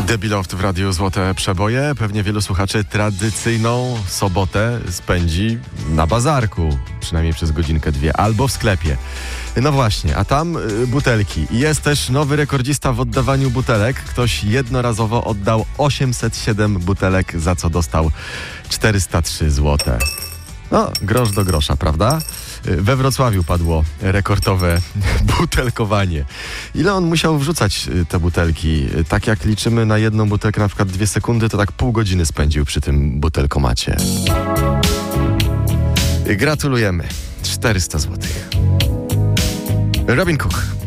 The Beloved w Radiu Złote Przeboje. Pewnie wielu słuchaczy tradycyjną sobotę spędzi na bazarku. Przynajmniej przez godzinkę, dwie. Albo w sklepie. No właśnie, a tam butelki. I jest też nowy rekordzista w oddawaniu butelek. Ktoś jednorazowo oddał 807 butelek, za co dostał 403 zł. No, grosz do grosza, prawda? We Wrocławiu padło rekordowe butelkowanie. Ile on musiał wrzucać te butelki? Tak jak liczymy na jedną butelkę na przykład 2 sekundy, to tak pół godziny spędził przy tym butelkomacie. Gratulujemy. 400 zł. Robin Cook.